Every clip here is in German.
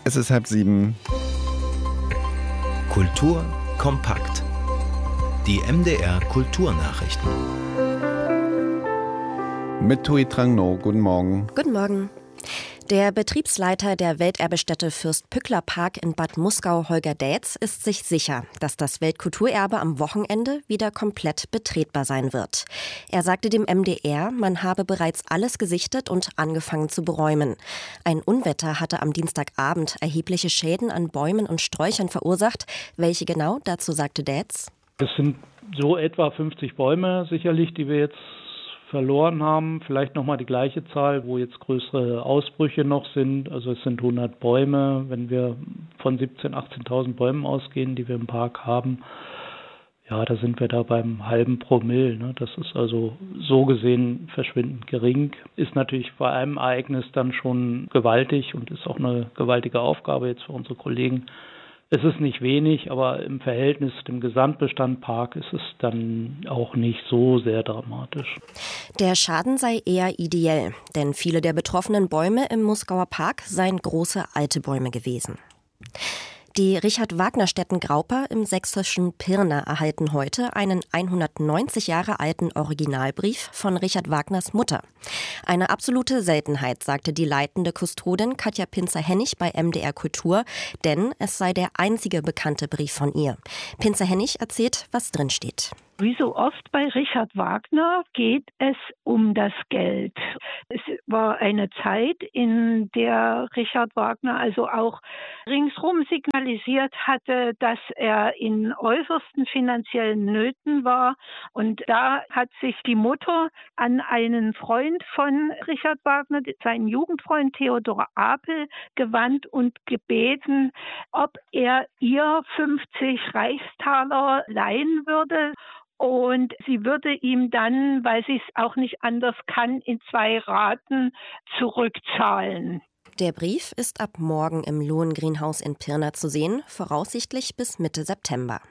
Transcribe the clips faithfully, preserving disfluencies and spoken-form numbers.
Es ist halb sieben. Kultur kompakt. Die M D R Kulturnachrichten. Mit Thuy Trang No. Guten Morgen. Guten Morgen. Der Betriebsleiter der Welterbestätte Fürst-Pückler-Park in Bad Muskau, Holger Daetz, ist sich sicher, dass das Weltkulturerbe am Wochenende wieder komplett betretbar sein wird. Er sagte dem M D R, man habe bereits alles gesichtet und angefangen zu beräumen. Ein Unwetter hatte am Dienstagabend erhebliche Schäden an Bäumen und Sträuchern verursacht. Welche genau? Dazu sagte Daetz: Es sind so etwa fünfzig Bäume sicherlich, die wir jetzt verloren haben. Vielleicht nochmal die gleiche Zahl, wo jetzt größere Ausbrüche noch sind. Also es sind hundert Bäume, wenn wir von siebzehntausend, achtzehntausend Bäumen ausgehen, die wir im Park haben. Ja, da sind wir da beim halben Promille. Ne? Das ist also so gesehen verschwindend gering. Ist natürlich bei einem Ereignis dann schon gewaltig und ist auch eine gewaltige Aufgabe jetzt für unsere Kollegen. Es ist nicht wenig, aber im Verhältnis zum Gesamtbestand Park ist es dann auch nicht so sehr dramatisch. Der Schaden sei eher ideell, denn viele der betroffenen Bäume im Muskauer Park seien große alte Bäume gewesen. Die Richard-Wagner-Stätten Grauper im sächsischen Pirna erhalten heute einen hundertneunzig Jahre alten Originalbrief von Richard Wagners Mutter. Eine absolute Seltenheit, sagte die leitende Kustodin Katja Pinzer-Hennig bei M D R Kultur, denn es sei der einzige bekannte Brief von ihr. Pinzer-Hennig erzählt, was drin steht. Wie so oft bei Richard Wagner geht es um das Geld. Es war eine Zeit, in der Richard Wagner also auch ringsrum signalisiert hatte, dass er in äußersten finanziellen Nöten war. Und da hat sich die Mutter an einen Freund von Richard Wagner, seinen Jugendfreund Theodor Apel, gewandt und gebeten, ob er ihr fünfzig Reichstaler leihen würde. Und sie würde ihm dann, weil sie es auch nicht anders kann, in zwei Raten zurückzahlen. Der Brief ist ab morgen im Lohengrinhaus in Pirna zu sehen, voraussichtlich bis Mitte September.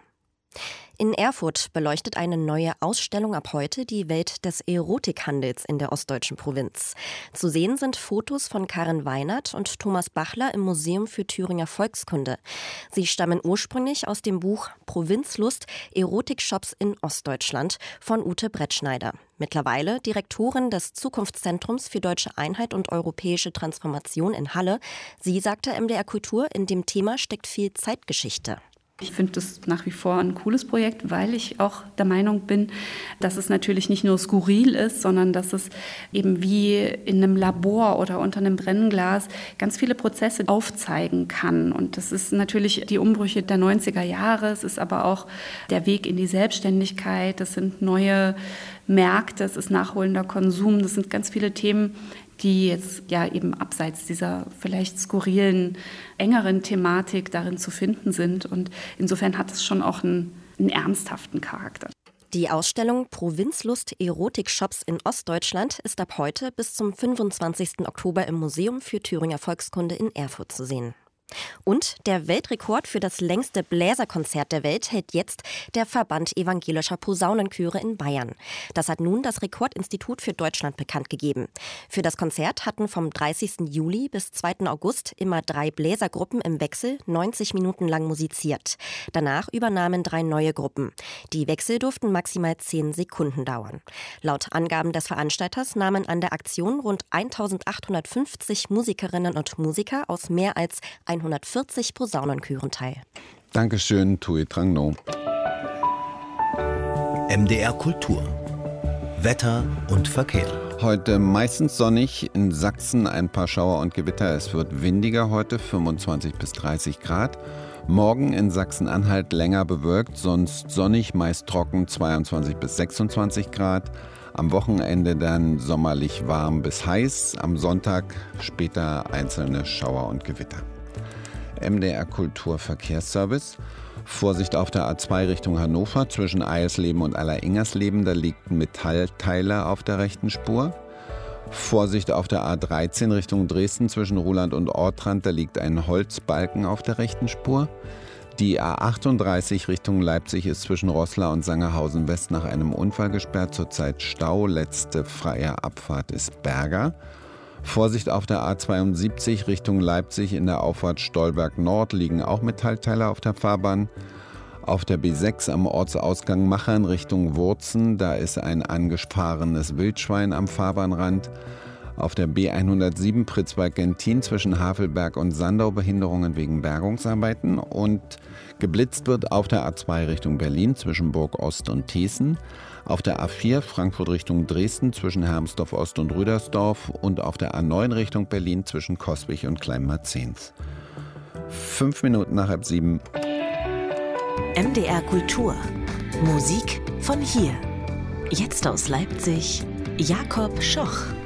In Erfurt beleuchtet eine neue Ausstellung ab heute die Welt des Erotikhandels in der ostdeutschen Provinz. Zu sehen sind Fotos von Karin Weinert und Thomas Bachler im Museum für Thüringer Volkskunde. Sie stammen ursprünglich aus dem Buch Provinzlust – Erotikshops in Ostdeutschland von Ute Brettschneider. Mittlerweile Direktorin des Zukunftszentrums für deutsche Einheit und europäische Transformation in Halle. Sie sagte M D R Kultur, in dem Thema steckt viel Zeitgeschichte. Ich finde das nach wie vor ein cooles Projekt, weil ich auch der Meinung bin, dass es natürlich nicht nur skurril ist, sondern dass es eben wie in einem Labor oder unter einem Brennglas ganz viele Prozesse aufzeigen kann. Und das ist natürlich die Umbrüche der neunziger Jahre, es ist aber auch der Weg in die Selbstständigkeit, das sind neue Märkte, es ist nachholender Konsum, das sind ganz viele Themen, die jetzt ja eben abseits dieser vielleicht skurrilen, engeren Thematik darin zu finden sind. Und insofern hat es schon auch einen, einen ernsthaften Charakter. Die Ausstellung Provinzlust – Erotikshops in Ostdeutschland ist ab heute bis zum fünfundzwanzigsten Oktober im Museum für Thüringer Volkskunde in Erfurt zu sehen. Und der Weltrekord für das längste Bläserkonzert der Welt hält jetzt der Verband evangelischer Posaunenchöre in Bayern. Das hat nun das Rekordinstitut für Deutschland bekannt gegeben. Für das Konzert hatten vom dreißigsten Juli bis zweiten August immer drei Bläsergruppen im Wechsel neunzig Minuten lang musiziert. Danach übernahmen drei neue Gruppen. Die Wechsel durften maximal zehn Sekunden dauern. Laut Angaben des Veranstalters nahmen an der Aktion rund eintausendachthundertfünfzig Musikerinnen und Musiker aus mehr als hundertvierzig Posaunenchören teil. Dankeschön, Thuy Trang No. M D R Kultur. Wetter und Verkehr. Heute meistens sonnig, in Sachsen ein paar Schauer und Gewitter. Es wird windiger heute, fünfundzwanzig bis dreißig Grad. Morgen in Sachsen-Anhalt länger bewölkt, sonst sonnig, meist trocken, zweiundzwanzig bis sechsundzwanzig Grad. Am Wochenende dann sommerlich warm bis heiß. Am Sonntag später einzelne Schauer und Gewitter. M D R Kultur Verkehrsservice. Vorsicht auf der A zwei Richtung Hannover zwischen Eilsleben und Aller-Ingersleben. Da liegt ein Metallteiler auf der rechten Spur. Vorsicht auf der A dreizehn Richtung Dresden zwischen Ruhland und Ortrand. Da liegt ein Holzbalken auf der rechten Spur. Die A achtunddreißig Richtung Leipzig ist zwischen Roßla und Sangerhausen West nach einem Unfall gesperrt. Zurzeit Stau. Letzte freie Abfahrt ist Berger. Vorsicht auf der A zweiundsiebzig Richtung Leipzig in der Auffahrt Stolberg Nord liegen auch Metallteile auf der Fahrbahn. Auf der B sechs am Ortsausgang Machern Richtung Wurzen, da ist ein angefahrenes Wildschwein am Fahrbahnrand. Auf der B hundertsieben Pritzwalk-Gentin zwischen Havelberg und Sandau Behinderungen wegen Bergungsarbeiten. Und geblitzt wird auf der A zwei Richtung Berlin zwischen Burg Ost und Thießen. Auf der A vier Frankfurt Richtung Dresden zwischen Hermsdorf Ost und Rüdersdorf. Und auf der A neun Richtung Berlin zwischen Coswig und Kleinmarzens. Fünf Minuten nach halb sieben. M D R Kultur. Musik von hier. Jetzt aus Leipzig. Jakob Schoch.